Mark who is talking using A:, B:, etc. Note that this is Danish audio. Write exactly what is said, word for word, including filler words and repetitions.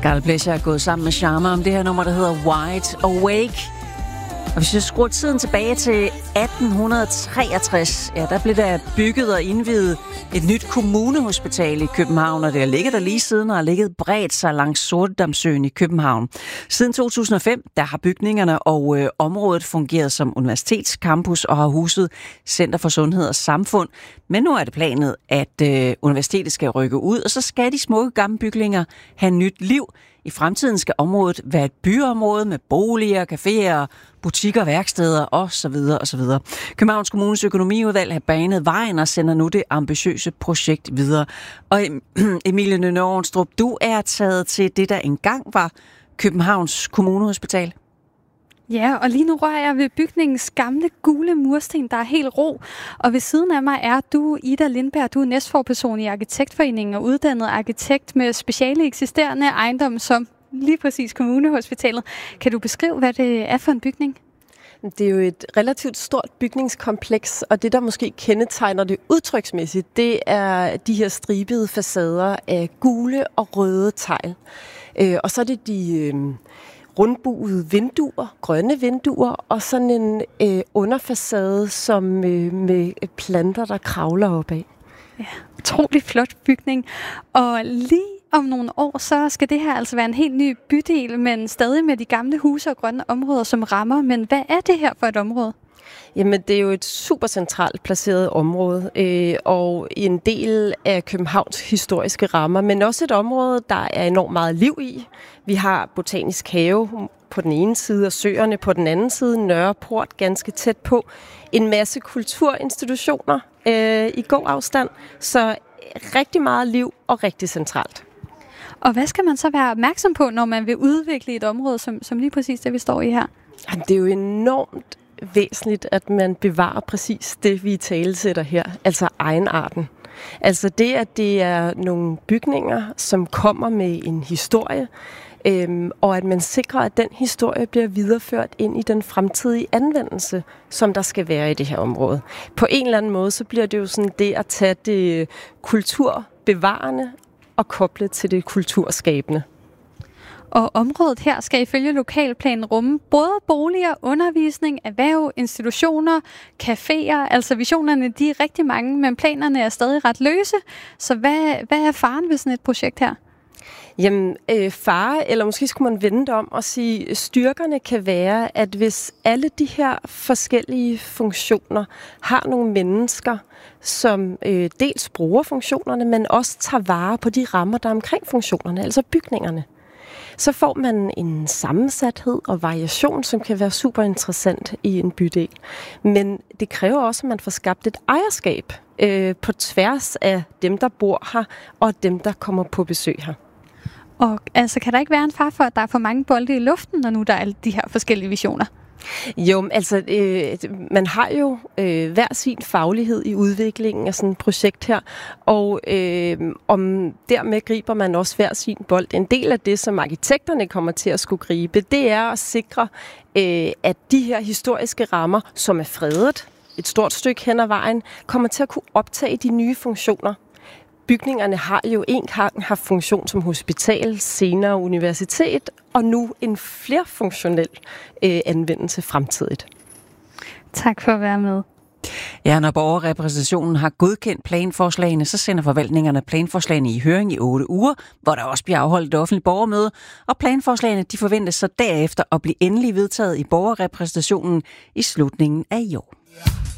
A: Scarlet Pleasure er gået sammen med Sharma om det her nummer, der hedder Wide Awake. Og hvis vi skruer tiden tilbage til atten treogtres, ja, der blev der bygget og indviet et nyt kommunehospital i København, og det har ligget der lige siden og har ligget bredt sig langs Sortedamsøen i København. Siden to tusind og fem, der har bygningerne og øh, området fungeret som universitetscampus og har huset Center for Sundhed og Samfund. Men nu er det planet, at øh, universitetet skal rykke ud, og så skal de smukke gamle bygninger have nyt liv. I fremtiden skal området være et byområde med boliger, caféer, butikker, værksteder osv. osv. Københavns Kommunes økonomiudvalg har banet vejen og sender nu det ambitiøse projekt videre. Og Emilie Nønne-Ornstrup, du er taget til det, der engang var Københavns Kommunehospital.
B: Ja, og lige nu rører jeg ved bygningens gamle gule mursten, der er helt ro. Og ved siden af mig er du, Ida Lindberg, du er næstforperson i Arkitektforeningen og uddannet arkitekt med speciale eksisterende ejendom som lige præcis Kommunehospitalet. Kan du beskrive, hvad det er for en bygning?
C: Det er jo et relativt stort bygningskompleks, og det, der måske kendetegner det udtryksmæssigt, det er de her stribede facader af gule og røde tegl. Og så er det de rundbuede vinduer, grønne vinduer, og sådan en øh, underfacade som øh, med planter, der kravler opad.
B: Ja, utrolig flot bygning. Og lige om nogle år, så skal det her altså være en helt ny bydel, men stadig med de gamle huse og grønne områder som rammer. Men hvad er det her for et område?
C: Jamen, det er jo et super centralt placeret område, øh, og en del af Københavns historiske rammer, men også et område, der er enormt meget liv i. Vi har Botanisk Have på den ene side, og søerne på den anden side, Nørreport ganske tæt på. En masse kulturinstitutioner øh, i god afstand, så rigtig meget liv og rigtig centralt.
B: Og hvad skal man så være opmærksom på, når man vil udvikle et område, som, som lige præcis det, vi står i her?
C: Jamen, det er jo enormt væsentligt, at man bevarer præcis det, vi talesætter her, altså egenarten. Altså det, at det er nogle bygninger, som kommer med en historie, øhm, og at man sikrer, at den historie bliver videreført ind i den fremtidige anvendelse, som der skal være i det her område. På en eller anden måde, så bliver det jo sådan det at tage det kulturbevarende og koble til det kulturskabende.
B: Og området her skal ifølge lokalplanen rumme både boliger, undervisning, erhverv, institutioner, caféer. Altså visionerne, de er rigtig mange, men planerne er stadig ret løse. Så hvad, hvad er faren ved sådan et projekt her?
C: Jamen, øh, fare, eller måske skulle man vende det om og sige, styrkerne kan være, at hvis alle de her forskellige funktioner har nogle mennesker, som øh, dels bruger funktionerne, men også tager vare på de rammer, der er omkring funktionerne, altså bygningerne, så får man en sammensathed og variation, som kan være super interessant i en bydel. Men det kræver også, at man får skabt et ejerskab øh, på tværs af dem, der bor her, og dem, der kommer på besøg her.
B: Og altså, kan der ikke være en fare for, at der er for mange bolde i luften, når nu der er alle de her forskellige visioner?
C: Jo, altså øh, man har jo øh, hver sin faglighed i udviklingen af sådan et projekt her, og øh, om dermed griber man også hver sin bold. En del af det, som arkitekterne kommer til at skulle gribe, det er at sikre, øh, at de her historiske rammer, som er fredet et stort stykke hen ad vejen, kommer til at kunne optage de nye funktioner. Bygningerne har jo en gang haft funktion som hospital, senere universitet, og nu en flerfunktionel øh, anvendelse fremtidigt.
B: Tak for at være med.
A: Ja, når borgerrepræsentationen har godkendt planforslagene, så sender forvaltningerne planforslagene i høring i otte uger, hvor der også bliver afholdt et offentligt borgermøde, og planforslagene de forventes så derefter at blive endelig vedtaget i borgerrepræsentationen i slutningen af i år.